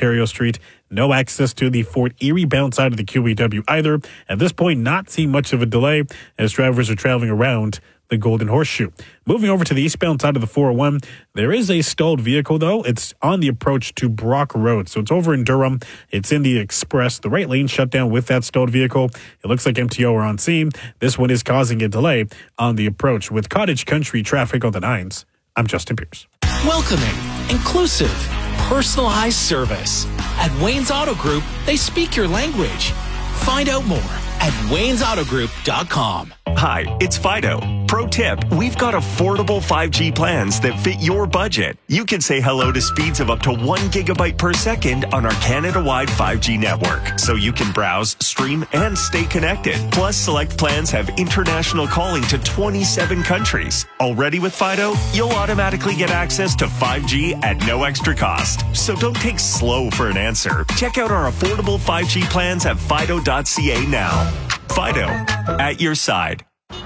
Ontario Street. No access to the Fort Erie bound side of the QEW either. At this point, not seeing much of a delay as drivers are traveling around the Golden Horseshoe. Moving over to the eastbound side of the 401, there is a stalled vehicle, though. It's on the approach to Brock Road. So it's over in Durham. It's in the Express. The right lane shut down with that stalled vehicle. It looks like MTO are on scene. This one is causing a delay on the approach. With Cottage Country traffic on the 9s, I'm Justin Pierce. Welcoming, inclusive, personalized service. At Wayne's Auto Group, they speak your language. Find out more at waynesautogroup.com. Hi, it's Fido. Pro tip, we've got affordable 5G plans that fit your budget. You can say hello to speeds of up to 1 gigabyte per second on our Canada-wide 5G network, so you can browse, stream, and stay connected. Plus, select plans have international calling to 27 countries. Already with Fido, you'll automatically get access to 5G at no extra cost. So don't take slow for an answer. Check out our affordable 5G plans at fido.ca now. Fido, at your side.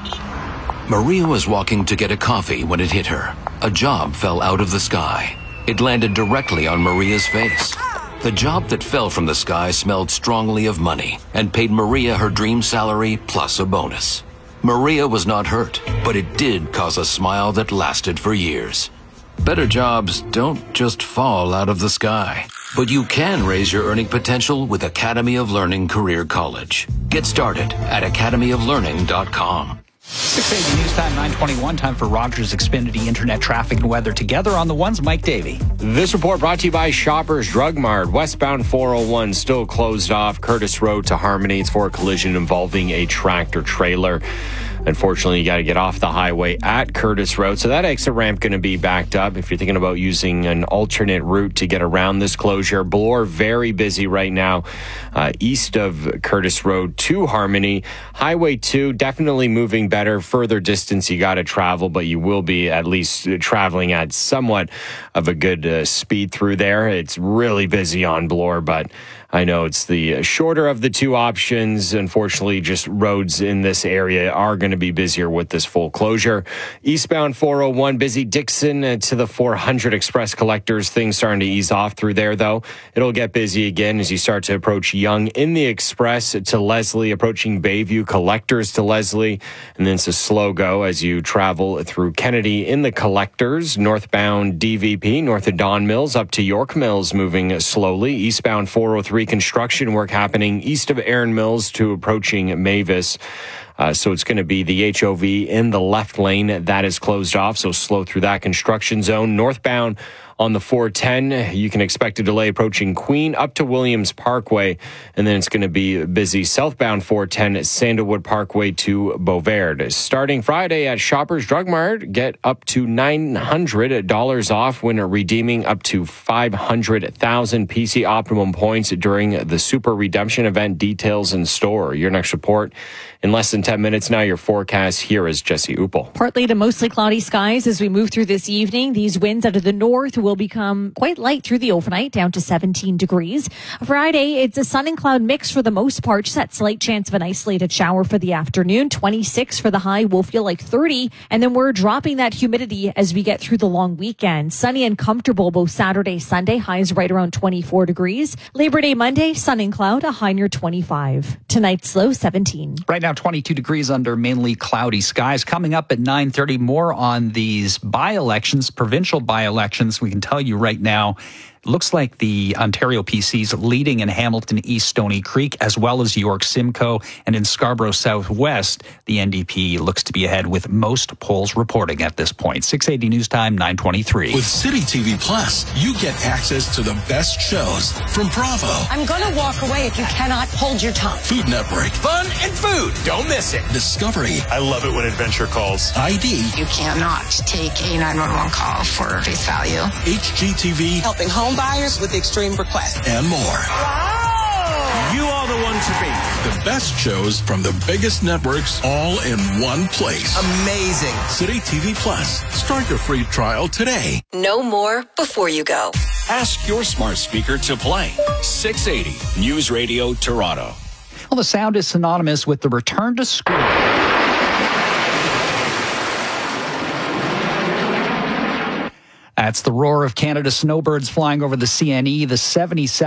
Maria was walking to get a coffee when it hit her. A job fell out of the sky. It landed directly on Maria's face. The job that fell from the sky smelled strongly of money and paid Maria her dream salary plus a bonus. Maria was not hurt, but it did cause a smile that lasted for years. Better jobs don't just fall out of the sky, but you can raise your earning potential with Academy of Learning Career College. Get started at academyoflearning.com. 680 News Time, 9:21. Time for Rogers Xfinity Internet Traffic and Weather. Together on the ones, Mike Davey. This report brought to you by Shoppers Drug Mart. Westbound 401 still closed off Curtis Road to Harmony. It's for a collision involving a tractor trailer. Unfortunately, you got to get off the highway at Curtis Road. So that exit ramp going to be backed up if you're thinking about using an alternate route to get around this closure. Bloor, very busy right now east of Curtis Road to Harmony. Highway 2, definitely moving better. Further distance you got to travel, but you will be at least traveling at somewhat of a good speed through there. It's really busy on Bloor, but I know it's the shorter of the two options. Unfortunately, just roads in this area are going to be busier with this full closure. Eastbound 401, busy Dixon to the 400 Express Collectors. Things starting to ease off through there, though. It'll get busy again as you start to approach Yonge in the Express to Leslie, approaching Bayview Collectors to Leslie. And then it's a slow go as you travel through Kennedy in the Collectors. Northbound DVP, north of Don Mills, up to York Mills, moving slowly. Eastbound 403, construction work happening east of Erin Mills to approaching Mavis. So it's going to be the HOV in the left lane that is closed off. So slow through that construction zone. Northbound on the 410, you can expect a delay approaching Queen up to Williams Parkway. And then it's going to be busy southbound 410 Sandalwood Parkway to Beauvert. Starting Friday at Shoppers Drug Mart, get up to $900 off when redeeming up to 500,000 PC Optimum points during the Super Redemption event. Details in store. Your next report in less than 10 minutes. Now your forecast. Here is Jesse Uppel. Partly to mostly cloudy skies as we move through this evening. These winds out of the north will become quite light through the overnight, down to 17 degrees. Friday, it's a sun and cloud mix for the most part. Just that slight chance of an isolated shower for the afternoon. 26 for the high, will feel like 30. And then we're dropping that humidity as we get through the long weekend. Sunny and comfortable both Saturday, Sunday. Highs right around 24 degrees. Labor Day, Monday, sun and cloud, a high near 25. Tonight's low, 17. Right now, 22 degrees under mainly cloudy skies. Coming up at 9:30, more on these by-elections, provincial by-elections. We can tell you right now, it looks like the Ontario PC's leading in Hamilton East Stony Creek, as well as York Simcoe, and in Scarborough Southwest, the NDP looks to be ahead with most polls reporting at this point. 680 News Time, 9:23. With City TV Plus, you get access to the best shows from Bravo. I'm going to walk away if you cannot hold your tongue. Food Network. Fun and food. Don't miss it. Discovery. I love it when Adventure calls. ID. You cannot take a 911 call for face value. HGTV. Helping home buyers with extreme requests. And more. Wow! You are the one to beat. The best shows from the biggest networks all in one place. Amazing. City TV Plus. Start your free trial today. Know more before you go. Ask your smart speaker to play 680 News Radio Toronto. Well, the sound is synonymous with the return to school. That's the roar of Canada snowbirds flying over the CNE. The 77